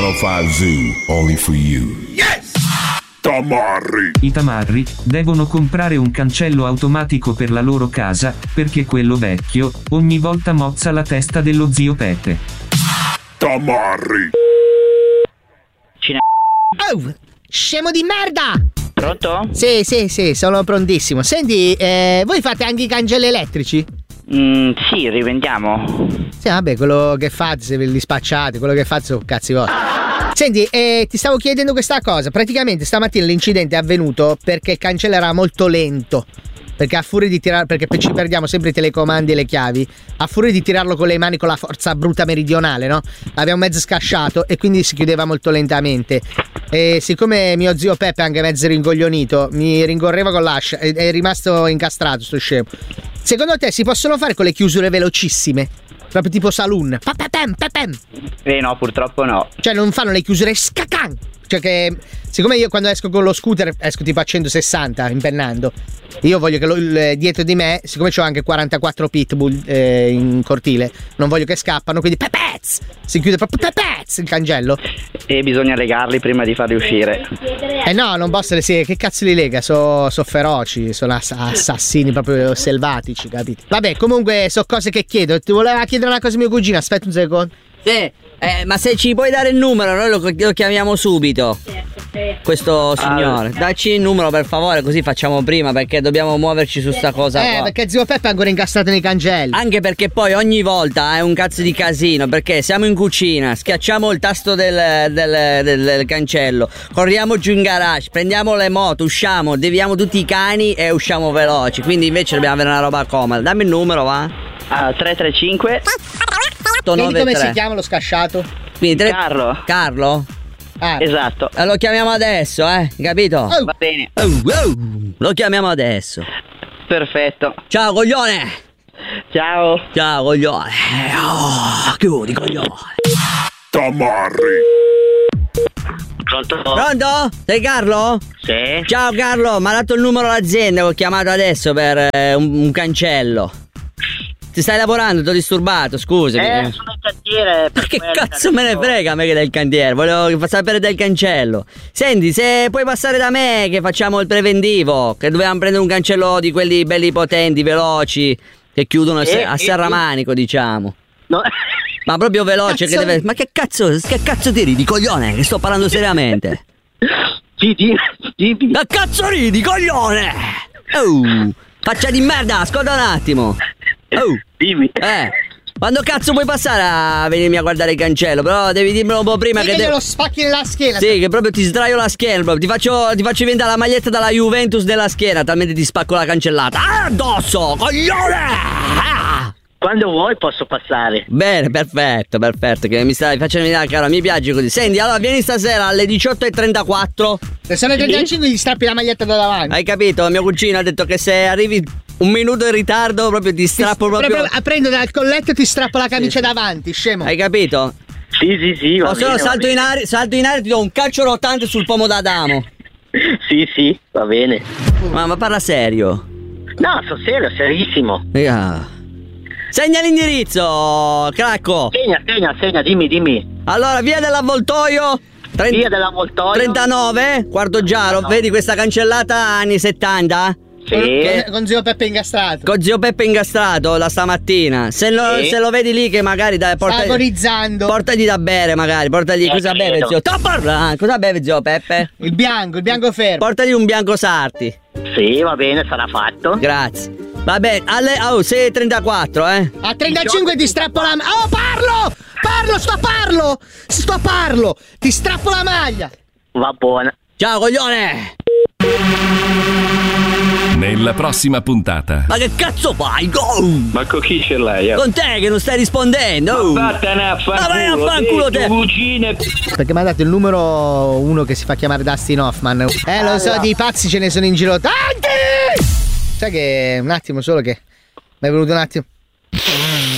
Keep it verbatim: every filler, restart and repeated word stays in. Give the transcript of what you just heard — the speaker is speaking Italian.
centocinque Zoo, only for you. Yes! Tamarri. I tamarri devono comprare un cancello automatico per la loro casa, perché quello vecchio ogni volta mozza la testa dello zio Pepe. Tamarri. Cine... Oh, scemo di merda! Pronto? Sì, sì, sì, sono prontissimo. Senti, eh, voi fate anche i cancelli elettrici? Mm, sì, rivendiamo. Sì, vabbè, quello che fate, se ve li spacciate, quello che fate sono cazzi vostri. Senti, eh, ti stavo chiedendo questa cosa. Praticamente stamattina l'incidente è avvenuto perché il cancello era molto lento. Perché a furia di tirare, perché ci perdiamo sempre i telecomandi e le chiavi, a furia di tirarlo con le mani con la forza bruta meridionale, no? L'abbiamo mezzo scasciato e quindi si chiudeva molto lentamente. E siccome mio zio Peppe è anche mezzo ringoglionito, mi rincorreva con l'ascia, è, è rimasto incastrato sto scemo. Secondo te si possono fare con le chiusure velocissime? Proprio tipo saloon. Papapem, papem. Eh no, purtroppo no. Cioè non fanno le chiusure scacan. Cioè che siccome io quando esco con lo scooter esco tipo a centosessanta impennando, io voglio che lo, il, dietro di me, siccome c'ho anche quarantaquattro pitbull eh, in cortile, non voglio che scappano, quindi pepez! Si chiude proprio pepez il cancello. E bisogna legarli prima di farli uscire. Eh no, non posso, sì, che cazzo li lega? Sono so feroci, sono ass- assassini proprio selvatici, capito? Vabbè, comunque so cose che chiedo. Ti voleva chiedere una cosa mio cugino, aspetta un secondo. Sì, eh, ma se ci puoi dare il numero, noi lo, lo chiamiamo subito. Questo signore, ah, dacci il numero per favore, così facciamo prima, perché dobbiamo muoverci su sta cosa Eh, qua. perché zio Peppe è ancora incastrato nei cancelli. Anche perché poi ogni volta è un cazzo di casino, perché siamo in cucina, schiacciamo il tasto del, del, del, del cancello, corriamo giù in garage, prendiamo le moto, usciamo, deviamo tutti i cani e usciamo veloci. Quindi invece dobbiamo avere una roba comoda. Dammi il numero, va? Ah, tre tre cinque. Vedi come si chiama lo scasciato? Quindi tre... Carlo. Carlo? Ah. Esatto. Eh, lo chiamiamo adesso, eh? Capito? Oh. Va bene. Oh, oh. Lo chiamiamo adesso. Perfetto. Ciao, coglione! Ciao. Ciao, coglione! Oh, chiudi, coglione! Tamarri. Pronto? Pronto? Sei Carlo? Sì. Ciao Carlo, mi ha dato il numero l'azienda che ho chiamato adesso per eh, un, un cancello. Ti stai lavorando? Ti ho disturbato, scusami. Eh, sono in cantiere. Ma che cazzo me ne frega a me che del cantiere? Volevo sapere del cancello. Senti, se puoi passare da me che facciamo il preventivo, che dovevamo prendere un cancello di quelli belli potenti, veloci, che chiudono eh, a eh, serramanico, eh. diciamo. No. Ma proprio veloce, Cazzo. che deve... Ma che cazzo, che cazzo ti ridi, coglione? Che sto parlando seriamente. Sì, sì, sì, sì. Che cazzo ridi, coglione? Oh, faccia di merda, ascolta un attimo. Oh, dimmi. Eh, quando cazzo puoi passare a venirmi a guardare il cancello? Però devi dirmelo un po' prima. Sì, che che devo... lo spacchi nella schiena. Sì, che proprio ti sdraio la schiena, proprio. Ti faccio, ti faccio diventare la maglietta dalla Juventus della schiena, talmente ti spacco la cancellata. Ah, addosso, coglione! Ah! Quando vuoi posso passare. Bene, perfetto, perfetto, che mi stai facendo venire cara, mi piace così. Senti, allora vieni stasera alle diciotto e trentaquattro. Se sono le trentacinque gli strappi la maglietta da davanti. Hai capito? Mio cugino ha detto che se arrivi un minuto in ritardo proprio ti strappo Ti- proprio... proprio prendo dal colletto e ti strappo la camicia davanti, scemo. Hai capito? Sì, sì, sì, va O se no bene, va salto in bene. aria, salto in aria e ti do un calcio rotante sul pomo d'Adamo. Sì, sì, va bene. Ma, ma parla serio. No, sono serio, serissimo. Yeah. Segna l'indirizzo, cracco. Segna, segna, segna, dimmi, dimmi. Allora, via dell'avvoltoio trenta Via dell'avvoltoio trentanove, quarto giaro, trentanove. vedi questa cancellata anni settanta? Sì. Che- Con zio Peppe ingastrato. Con zio Peppe ingastrato la stamattina. Se lo, Sì. se lo vedi lì che magari dai, Sta porta, agonizzando. portagli da bere magari, portagli Eh, cosa credo. beve zio? Sto parlando, cosa beve zio Peppe? Il bianco, il bianco fermo. Portagli un bianco sarti. Sì, va bene, sarà fatto. Grazie. Va bene, alle oh, sei e trentaquattro, eh. A trentacinque ti strappo la maglia. Oh, parlo! Parlo, sto a parlo! Sto a parlo! Ti strappo la maglia! Va buona. Ciao coglione! Nella prossima puntata. Ma che cazzo fai? Go! Ma con chi ce l'hai? eh? Con te che non stai rispondendo! oh. Vattene a Ma vai a fanculo te! Cugine. Perché mi ha dato il numero uno che si fa chiamare Dustin Hoffman. Eh, lo so, di pazzi ce ne sono in giro tanti! Sai che un attimo solo che mi è venuto un attimo.